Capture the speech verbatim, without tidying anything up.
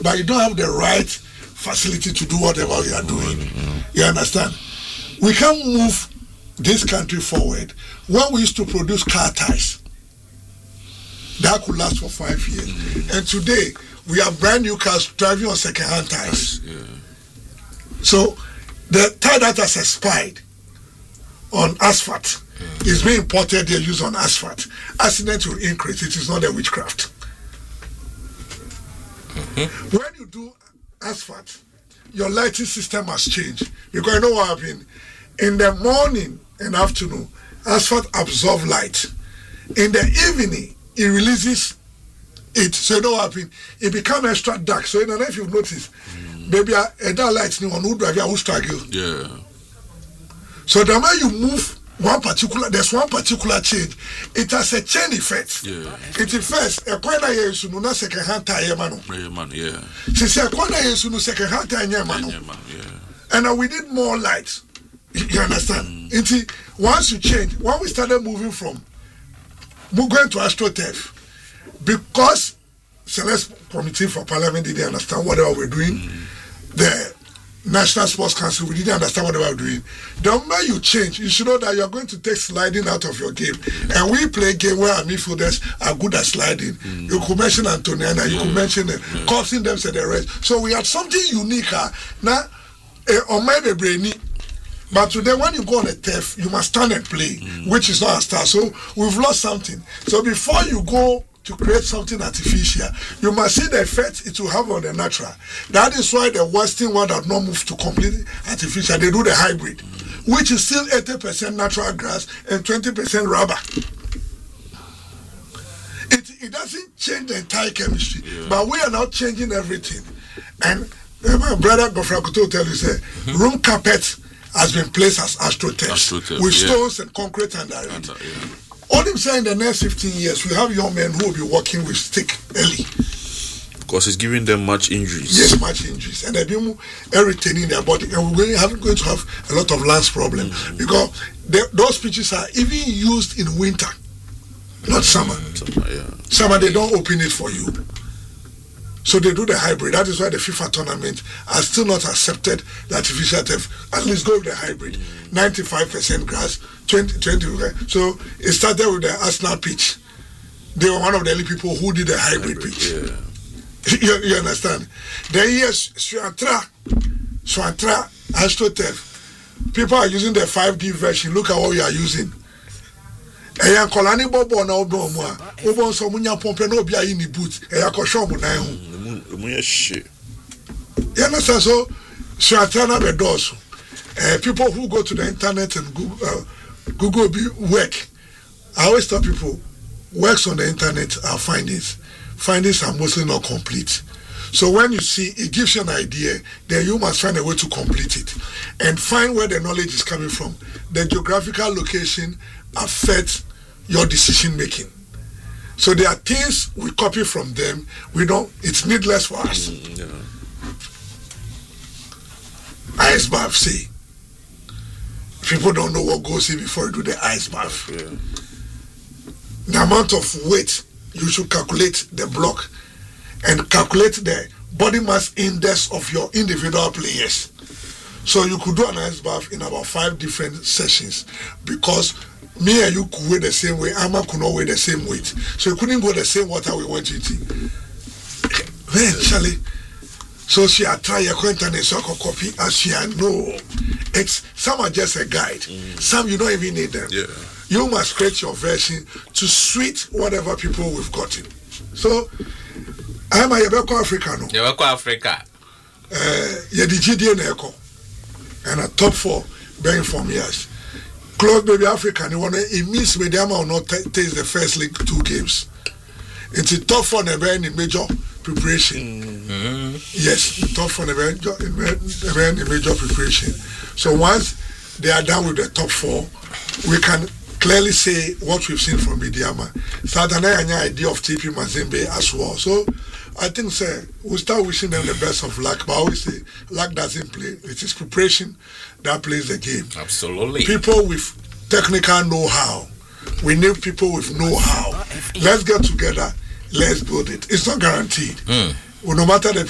but you don't have the right facility to do whatever you are doing. Mm-hmm. You understand? We can't move this country forward. When we used to produce car tires, that could last for five years. Mm-hmm. And today, we have brand new cars driving on second-hand tires. Yeah. So, the tire that has expired on asphalt yeah. is being imported, they're used on asphalt. Accidents will increase. It is not a witchcraft. Mm-hmm. When you do asphalt, your lighting system must change. Because you know what happened? In the morning and afternoon, asphalt absorbs light. In the evening, it releases it. So you know what happened? It becomes extra dark. So you know if you've noticed, mm. baby, a dark light ni one who drive who struggle. Yeah. So the way you move one particular, there's one particular change. It has a chain effect. Yeah. It affects a corner yesu no na second hand tire man. Yeah, man. Yeah. Since a corner yesu no second hand tire man. Yeah, man. Yeah. And now we need more lights. You understand? Mm. Until once you change, when we started moving from we're going to AstroTurf, because Celeste Committee for Parliament didn't understand whatever we're doing, mm. the National Sports Council, we didn't understand what they were doing. The moment you change, you should know that you're going to take sliding out of your game. And we play a game where our midfielders are good at sliding. Mm. You could mention Antoniana, you yeah. could mention uh, yeah. causing them to the rest. So we had something unique. Uh, now, uh, on my brainy. But today, when you go on a turf, you must stand and play, mm. which is not a star. So we've lost something. So before you go to create something artificial, you must see the effect it will have on the natural. That is why the Western world have not moved to completely artificial. They do the hybrid, mm. which is still eighty percent natural grass and twenty percent rubber. It, it doesn't change the entire chemistry, yeah. but we are now changing everything. And uh, my brother Gofra Kuto tell you, say, room carpet has been placed as AstroTurf, AstroTurf with yeah. stones and concrete under it. Under, yeah. All I'm saying, in the next fifteen years, we have young men who will be working with stick early. Because it's giving them much injuries. Yes, much injuries. And they've been retaining their body. And we're going, have, going to have a lot of lungs problems. Mm-hmm. Because they, those pitches are even used in winter, not summer. Summer, yeah. Summer, they don't open it for you. So they do the hybrid. That is why the FIFA tournament has still not accepted the artificial turf. At least go with the hybrid. Mm. ninety-five percent grass, twenty, twenty. So it started with the Arsenal pitch. They were one of the only people who did the hybrid, hybrid pitch. Yeah. you, you understand? Then yes, Swantra, Swantra, AstroTurf. People are using the five D version. Look at what we are using. Eya kolani bobo na obo mo a obo nso munya pompe na obi ayi ni boot eya ko show mo nan ho mu ye shit. You understand? So Shatana be doors. Uh, people who go to the internet and Google, uh, Google be work. I always tell people works on the internet are findings. Findings are mostly not complete. So when you see it gives you an idea, then you must find a way to complete it and find where the knowledge is coming from. The geographical location affects your decision making. So there are things we copy from them. We don't. It's needless for us. Mm, yeah. Ice bath. See, people don't know what goes in before you do the ice bath. Yeah. The amount of weight you should calculate the block and calculate the body mass index of your individual players. So you could do an ice bath in about five different sessions because me and you could weigh the same way, Amma could not weigh the same weight. So you couldn't go the same water we went to eat. Eventually, so she had tried your content and so copy as she had no. It's some are just a guide. Mm. Some you don't even need them. Yeah. You must create your version to suit whatever people we've gotten. So I'm a Yabeko Africa no. Yabeko Africa. Uh yeah the G D N Echo. And a top four being from years. Close baby Africa, you want it means Mediama will not t- taste the first league two games. It's a tough one, a very major preparation. Mm-hmm. Yes, tough one, a very, a very major preparation. So once they are done with the top four, we can clearly say what we've seen from Mediama. Saturday, I have an idea of T P Mazembe as well. So I think, sir, we'll start wishing them the best of luck. But I always say, luck doesn't play. It is preparation that plays the game. Absolutely. People with technical know-how. We need people with know-how. Let's get together. Let's build it. It's not guaranteed. Mm. Well, no matter the